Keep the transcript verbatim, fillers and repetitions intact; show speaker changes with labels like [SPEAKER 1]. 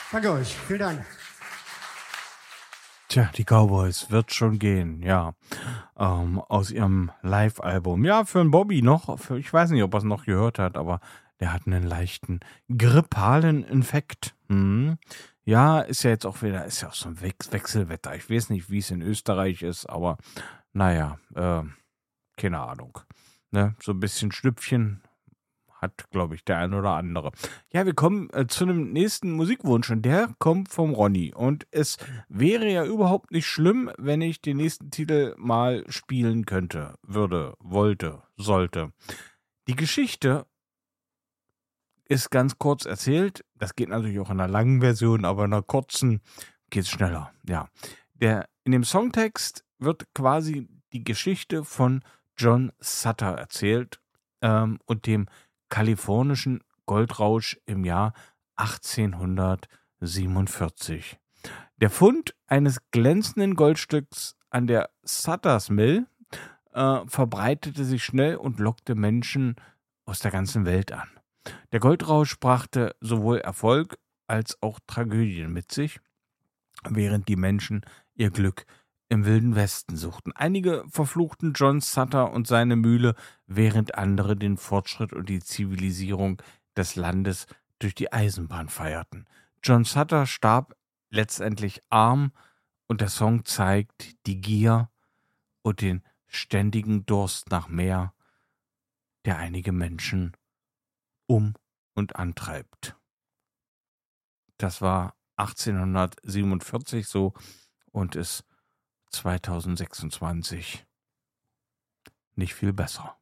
[SPEAKER 1] Danke euch, vielen Dank.
[SPEAKER 2] Tja, die Cowboys, wird schon gehen, ja. Ähm, aus ihrem Live-Album. Ja, für einen Bobby noch. Für, ich weiß nicht, ob er es noch gehört hat, aber der hat einen leichten grippalen Infekt. Hm. Ja, ist ja jetzt auch wieder, ist ja auch so ein Wech- Wechselwetter. Ich weiß nicht, wie es in Österreich ist, aber naja, äh, keine Ahnung. Ne? So ein bisschen Schnüpfchen hat, glaube ich, der ein oder andere. Ja, wir kommen äh, zu einem nächsten Musikwunsch und der kommt vom Ronny. Und es wäre ja überhaupt nicht schlimm, wenn ich den nächsten Titel mal spielen könnte, würde, wollte, sollte. Die Geschichte ist ganz kurz erzählt. Das geht natürlich auch in einer langen Version, aber in einer kurzen geht es schneller. Ja. Der, in dem Songtext wird quasi die Geschichte von John Sutter erzählt ähm, und dem kalifornischen Goldrausch im Jahr achtzehnhundertsiebenundvierzig. Der Fund eines glänzenden Goldstücks an der Sutter's Mill äh, verbreitete sich schnell und lockte Menschen aus der ganzen Welt an. Der Goldrausch brachte sowohl Erfolg als auch Tragödien mit sich, während die Menschen ihr Glück im Wilden Westen suchten. Einige verfluchten John Sutter und seine Mühle, während andere den Fortschritt und die Zivilisierung des Landes durch die Eisenbahn feierten. John Sutter starb letztendlich arm und der Song zeigt die Gier und den ständigen Durst nach mehr, der einige Menschen um und antreibt. Das war achtzehnhundertsiebenundvierzig so und ist zweitausendsechsundzwanzig nicht viel besser.